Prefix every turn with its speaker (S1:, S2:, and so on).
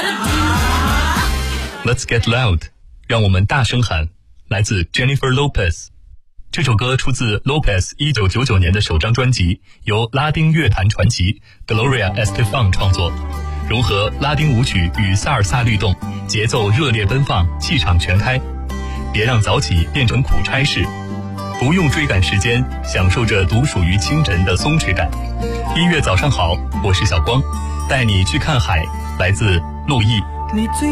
S1: Let's get loud， 让我们大声喊，来自 Jennifer Lopez。这首歌出自 Lopez 1999年的首张专辑，由拉丁乐坛传奇 Gloria Estefan 创作，融合拉丁舞曲与萨尔萨律动，节奏热烈奔放，气场全开。别让早起变成苦差事，不用追赶时间，享受着独属于清晨的松弛感。音乐早上好，我是小光，带你去看海，来自陆毅。